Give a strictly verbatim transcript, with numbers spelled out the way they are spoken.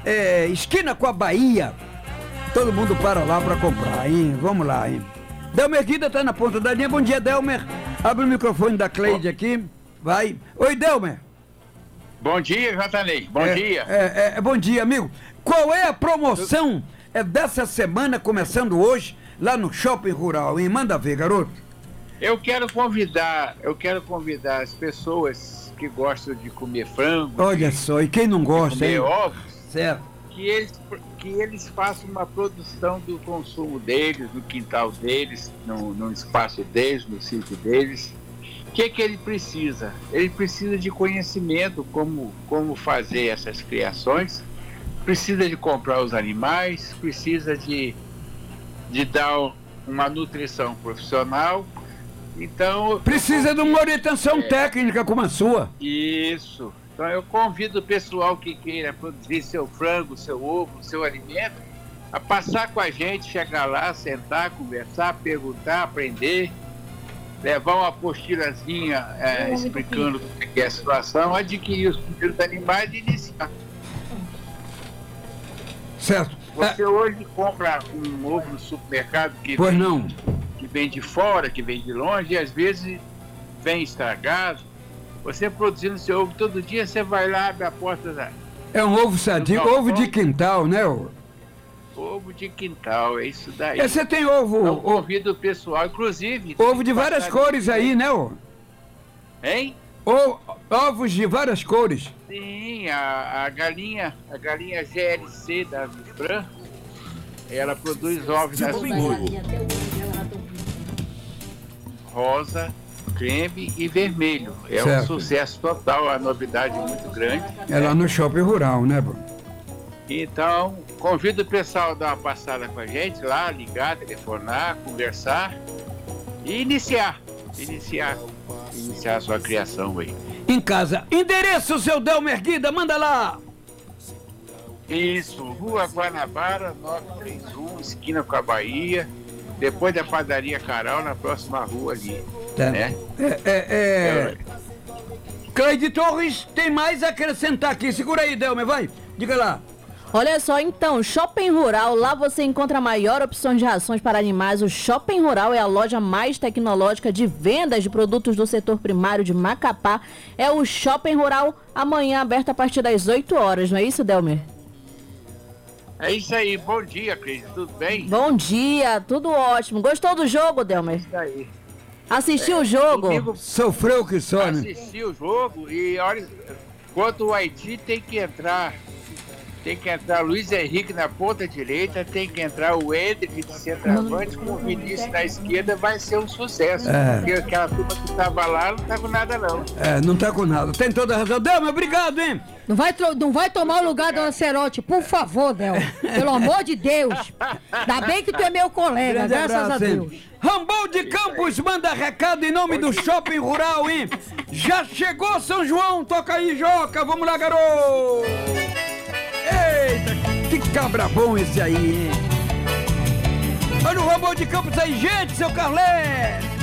é, esquina com a Bahia. Todo mundo para lá pra comprar, hein? Vamos lá, hein? Delmer Guida tá na ponta da linha. Bom dia, Delmer. Abre o microfone da Cleide aqui. Vai. Oi, Delmer. Bom dia, Jatanei. Bom é, dia. É, é, bom dia, amigo. Qual é a promoção é dessa semana, começando hoje, lá no Shopping Rural, hein? Manda ver, garoto. Eu quero convidar, eu quero convidar as pessoas que gostam de comer frango. Olha só, e quem não gosta, comer hein? ovos, certo. Que eles, que eles façam uma produção do consumo deles, no quintal deles, no, no espaço deles, no sítio deles. O que que ele precisa? Ele precisa de conhecimento, como, como fazer essas criações, precisa de comprar os animais, precisa de, de dar uma nutrição profissional. Então precisa de uma orientação é, técnica como a sua. Isso. Então eu convido o pessoal que queira produzir seu frango, seu ovo, seu alimento, a passar com a gente, chegar lá, sentar, conversar, perguntar, aprender, levar uma apostilazinha é, explicando o que é a situação, adquirir os primeiros animais e iniciar. Certo. Você é... hoje compra um ovo no supermercado que pois vem, não. que vem de fora, que vem de longe, e às vezes vem estragado. Você produzindo seu ovo todo dia, você vai lá, abre a porta da... É um ovo sadio, Não, ovo de quintal, né? Ô? Ovo de quintal, é isso daí. É, você tem ovo... Eu convido o pessoal, inclusive... Ovo de várias cores aí, né? Ô? Hein? O, ovos de várias cores. Sim, a, a galinha, a galinha G L C da Vibran, ela produz ovos das cores rosa, creme e vermelho. É certo. Um sucesso total, uma novidade muito grande. É lá no Shopping Rural, né, bro? Então, convido o pessoal a dar uma passada com a gente lá, ligar, telefonar, conversar e iniciar. Iniciar. Iniciar a sua criação aí. Em casa. Endereço, seu Delmer Guida, manda lá! Isso, Rua Guanabara, novecentos e trinta e um, esquina com a Bahia. Depois da padaria Caral, na próxima rua ali. É, né? é, é, é... Cleide Torres, tem mais a acrescentar aqui. Segura aí, Delmer, vai. Diga lá. Olha só, então, Shopping Rural, lá você encontra a maior opção de rações para animais. O Shopping Rural é a loja mais tecnológica de vendas de produtos do setor primário de Macapá. É o Shopping Rural, amanhã aberto a partir das oito horas, não é isso, Delmer? É isso aí, bom dia, Cris, tudo bem? Bom dia, tudo ótimo. Gostou do jogo, Delmer? Isso aí. Assistiu é, o jogo? Domingo, sofreu que só, né? Assisti o jogo e olha, quanto o Haiti tem que entrar, tem que entrar o Luiz Henrique na ponta direita, tem que entrar o Hendrick de centroavante, com o Vinícius na esquerda, vai ser um sucesso. É. Porque aquela turma que estava lá não tá com nada não. É, não tá com nada. Tem toda a razão. Delmer, obrigado, hein? Não vai, não vai tomar o lugar do Lancerote, por favor, Del. Pelo amor de Deus. Ainda bem que tu é meu colega, Grande graças abraço, a hein? Deus. Rambão de Campos manda recado em nome do Shopping Rural, hein? Já chegou São João, toca aí, Joca. Vamos lá, garoto. Eita, que cabra bom esse aí, hein? Olha o Rambão de Campos aí, gente, seu Carlé.